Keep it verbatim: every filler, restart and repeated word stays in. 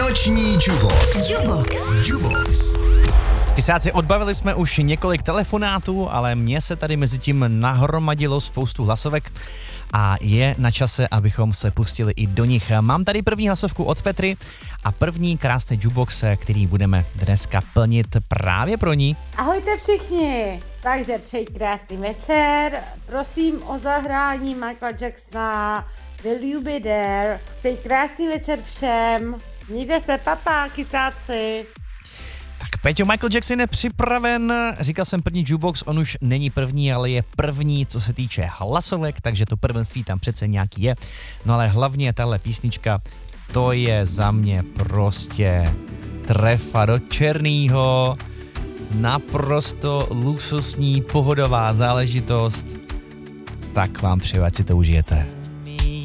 Noční Jubox. Jubox. Jubox. Tysáci, odbavili jsme už několik telefonátů, ale mně se tady mezi tím nahromadilo spoustu hlasovek a je na čase, abychom se pustili i do nich. Mám tady první hlasovku od Petry a první krásný jukebox, který budeme dneska plnit právě pro ní. Ahojte všichni, takže přeji krásný večer, prosím o zahrání Michaela Jacksona Will You Be There, přeji krásný večer všem, mějte se, papa, kysáci. Tak Peťo, Michael Jackson je připraven, říkal jsem první jukebox, on už není první, ale je první, co se týče hlasovek, takže to prvenství tam přece nějaký je, no ale hlavně tahle písnička, to je za mě prostě trefa do černýho, naprosto luxusní, pohodová záležitost, tak vám přeju, ať si to užijete.